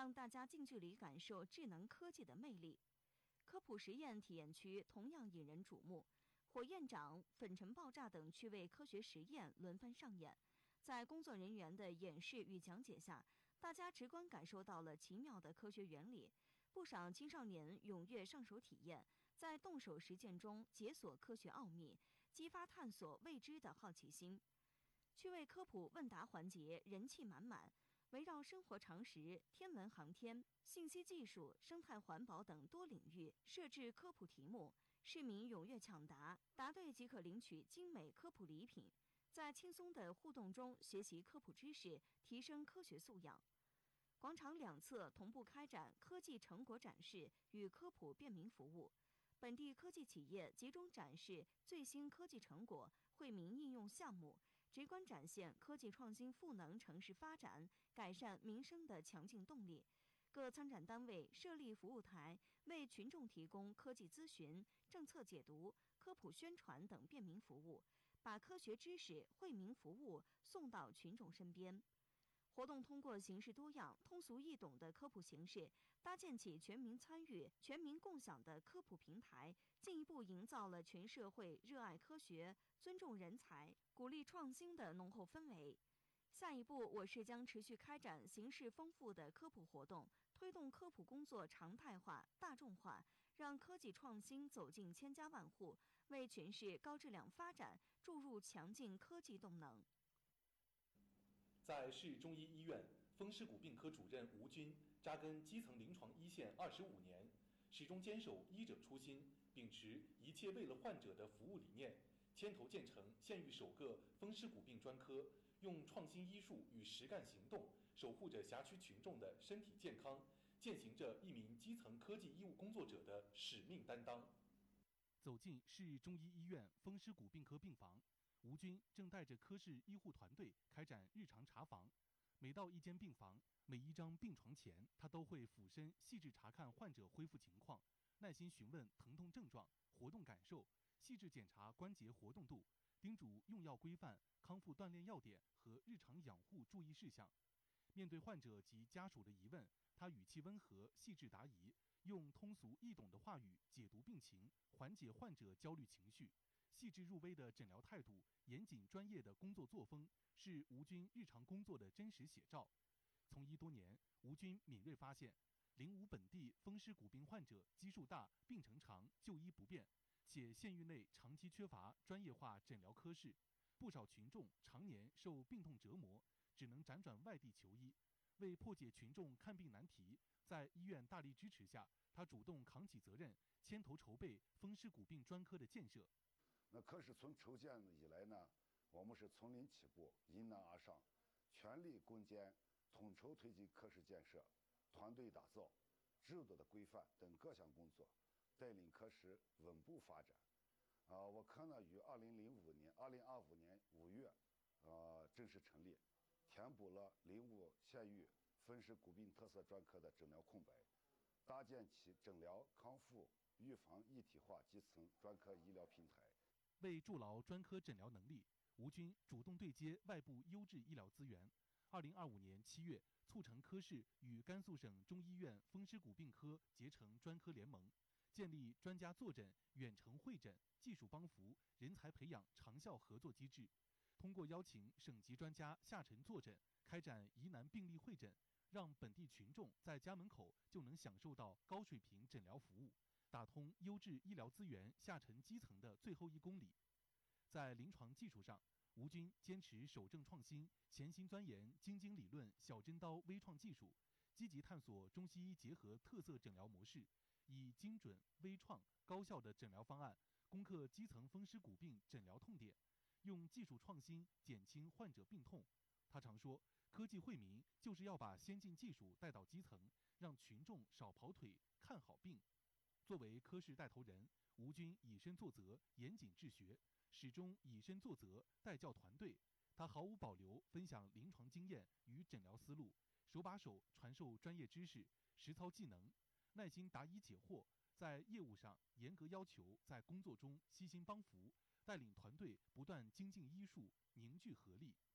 让大家近距离感受智能科技的魅力。科普实验体验区同样引人瞩目，火焰掌、粉尘爆炸等趣味科学实验轮番上演。在工作人员的演示与讲解下，大家直观感受到了奇妙的科学原理。不少青少年踊跃上手体验，在动手实践中解锁科学奥秘，激发探索未知的好奇心。趣味科普问答环节人气满满，围绕生活常识、天文航天、信息技术、生态环保等多领域设置科普题目，市民踊跃抢答，答对即可领取精美科普礼品。在轻松的互动中学习科普知识，提升科学素养。广场两侧同步开展科技成果展示与科普便民服务，本地科技企业集中展示最新科技成果、惠民应用项目，直观展现科技创新赋能城市发展、改善民生的强劲动力。各参展单位设立服务台，为群众提供科技咨询、政策解读、科普宣传等便民服务，把科学知识、惠民服务送到群众身边。活动通过形式多样、通俗易懂的科普形式，搭建起全民参与、全民共享的科普平台，进一步营造了全社会热爱科学、尊重人才、鼓励创新的浓厚氛围。下一步，我市将持续开展形式丰富的科普活动，推动科普工作常态化、大众化，让科技创新走进千家万户，为全市高质量发展注入强劲科技动能。 在市中医医院，风湿骨病科主任吴军扎根基层临床一线25年，始终坚守医者初心，秉持一切为了患者的服务理念，牵头建成县域首个风湿骨病专科，用创新医术与实干行动，守护着辖区群众的身体健康，践行着一名基层科技医务工作者的使命担当。 走进市中医医院风湿骨病科病房，吴军正带着科室医护团队开展日常查房。每到一间病房，每一张病床前，他都会俯身细致查看患者恢复情况，耐心询问疼痛症状、活动感受，细致检查关节活动度，叮嘱用药规范、康复锻炼要点和日常养护注意事项。面对患者及家属的疑问，他语气温和、细致答疑，用通俗易懂的话语解读病情，缓解患者焦虑情绪。细致入微的诊疗态度，严谨专业的工作作风，是吴军日常工作的真实写照。从医多年，吴军敏锐发现，05本地风湿骨病患者基数大、病程长、就医不便，且县域内长期缺乏专业化诊疗科室，不少群众常年受病痛折磨，只能辗转外地求医。为破解群众看病难题，在医院大力支持下，他主动扛起责任，牵头筹备风湿骨病专科的建设。 那科室从筹建以来呢，我们是从零起步，迎难而上，全力攻坚，统筹推进科室建设、团队打造、制度的规范等各项工作，带领科室稳步发展。我科呢于2025年5月，正式成立，填补了05县域风湿骨病特色专科的诊疗空白，搭建起诊疗康复预防一体化基层专科医疗平台。 为筑牢专科诊疗能力，吴军主动对接外部优质医疗资源。2025年7月，促成科室与甘肃省中医院风湿骨病科结成专科联盟，建立专家坐诊、远程会诊、技术帮扶、人才培养长效合作机制。通过邀请省级专家下沉坐诊，开展疑难病例会诊，让本地群众在家门口就能享受到高水平诊疗服务，打通优质医疗资源下沉基层的最后1公里。在临床技术上，吴军坚持守正创新，潜心钻研京津理论小针刀微创技术，积极探索中西医结合特色诊疗模式，以精准、微创、高效的诊疗方案攻克基层风湿骨病诊疗痛点，用技术创新减轻患者病痛。他常说，科技惠民就是要把先进技术带到基层，让群众少跑腿、看好病。作为科室带头人，吴军以身作则，严谨治学，始终以身作则，带教团队。他毫无保留分享临床经验与诊疗思路，手把手传授专业知识、实操技能，耐心答疑解惑，在业务上严格要求，在工作中悉心帮扶，带领团队不断精进医术，凝聚合力。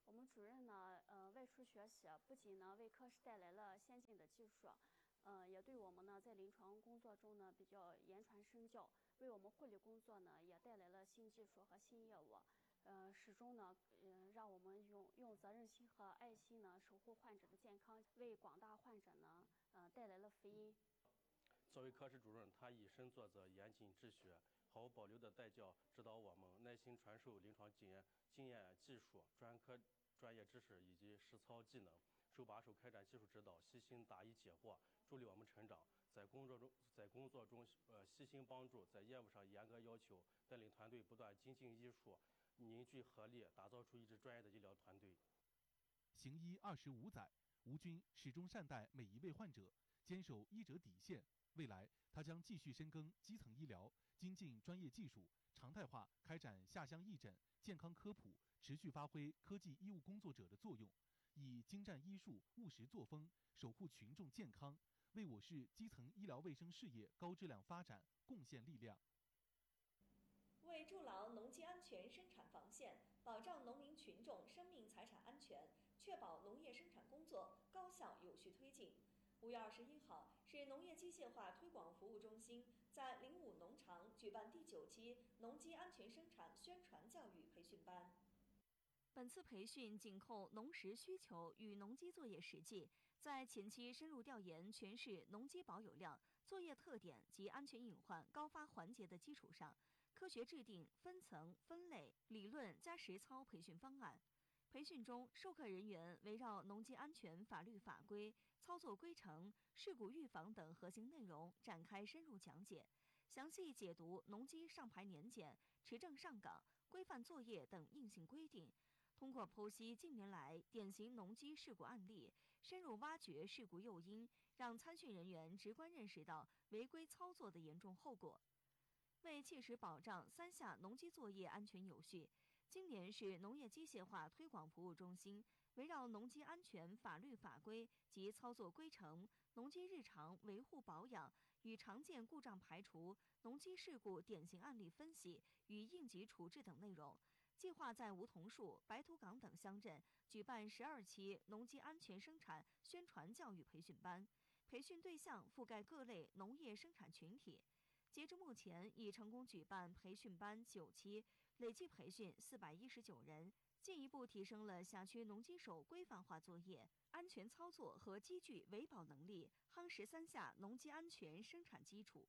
我们主任呢，外出学习，不仅呢为科室带来了先进的技术，也对我们呢在临床工作中呢比较言传身教，为我们护理工作呢也带来了新技术和新业务，始终呢，让我们用责任心和爱心呢守护患者的健康，为广大患者呢，带来了福音。 作为科室主任，他以身作则，严谨治学，毫无保留的带教指导我们，耐心传授临床经验、技术、专科专业知识以及实操技能，手把手开展技术指导，悉心答疑解惑，助力我们成长。在工作中细心帮助，在业务上严格要求，带领团队不断精进医术，凝聚合力，打造出一支专业的医疗团队。 行医25载，吴军始终善待每一位患者，坚守医者底线。未来，他将继续深耕基层医疗，精进专业技术，常态化开展下乡义诊、健康科普，持续发挥科技医务工作者的作用，以精湛医术、务实作风，守护群众健康，为我市基层医疗卫生事业高质量发展贡献力量。 为筑牢农机安全生产防线，保障农民群众生命财产安全，确保农业生产工作高效有序推进。5月21号，市农业机械化推广服务中心在05农场举办第9期农机安全生产宣传教育培训班。 本次培训紧扣农时需求与农机作业实际，在前期深入调研全市农机保有量、作业特点及安全隐患高发环节的基础上，科学制定分层、分类、理论加实操培训方案。培训中，授课人员围绕农机安全法律法规、操作规程、事故预防等核心内容展开深入讲解，详细解读农机上牌年检、持证上岗、规范作业等硬性规定。通过剖析近年来典型农机事故案例，深入挖掘事故诱因，让参训人员直观认识到违规操作的严重后果。为切实保障3下农机作业安全有序，今年市农业机械化推广服务中心围绕农机安全法律法规及操作规程、农机日常维护保养与常见故障排除、农机事故典型案例分析与应急处置等内容，计划在梧桐树、白土岗等乡镇举办12期农机安全生产宣传教育培训班，培训对象覆盖各类农业生产群体。截至目前，已成功举办培训班9期，累计培训419人，进一步提升了辖区农机手规范化作业、安全操作和机具维保能力，夯实3下农机安全生产基础。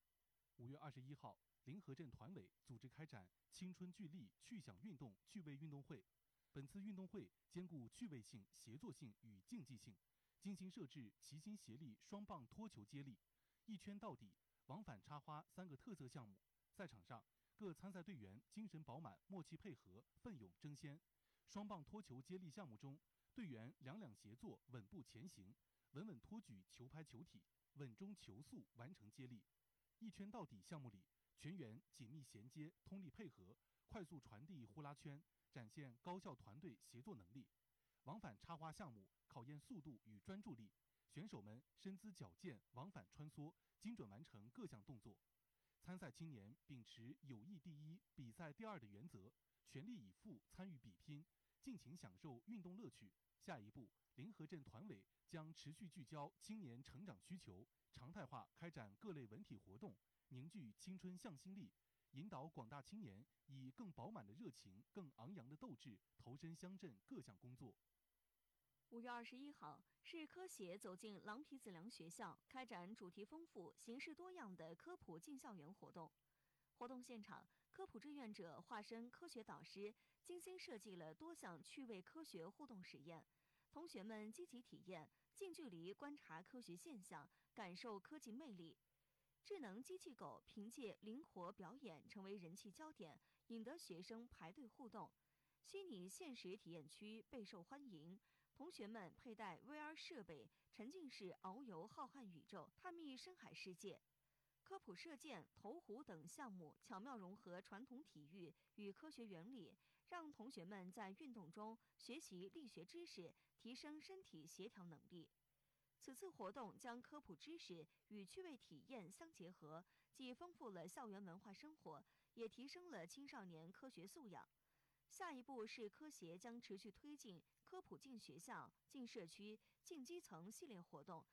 5月21号，临河镇团委组织开展青春聚力趣享运动趣味运动会。本次运动会兼顾趣味性、协作性与竞技性，精心设置齐心协力双棒托球接力、一圈到底、往返插花3个特色项目。赛场上，各参赛队员精神饱满、默契配合、奋勇争先。双棒托球接力项目中，队员两协作，稳步前行，稳稳托举球拍球体，稳中求速完成接力。一圈到底项目里，全员紧密衔接，通力配合，快速传递呼啦圈，展现高效团队协作能力。往返插花项目考验速度与专注力，选手们身姿矫健，往返穿梭，精准完成各项动作。参赛青年秉持友谊第一、比赛第二的原则，全力以赴参与比拼，尽情享受运动乐趣。下一步，临河镇团委将持续聚焦青年成长需求，常态化开展各类文体活动，凝聚青春向心力，引导广大青年以更饱满的热情、更昂扬的斗志，投身乡镇各项工作。 5月21号，市科协走进郎皮子梁学校，开展主题丰富、形式多样的科普进校园活动。活动现场，科普志愿者化身科学导师，精心设计了多项趣味科学互动实验。同学们积极体验，近距离观察科学现象，感受科技魅力。智能机器狗凭借灵活表演成为人气焦点，引得学生排队互动。虚拟现实体验区备受欢迎。同学们佩戴 VR 设备，沉浸式遨游浩瀚宇宙，探秘深海世界。科普射箭、投壶等项目巧妙融合传统体育与科学原理，让同学们在运动中学习力学知识，提升身体协调能力。此次活动将科普知识与趣味体验相结合，既丰富了校园文化生活，也提升了青少年科学素养。 下一步是科协将持续推进科普进学校、进社区、进基层系列活动，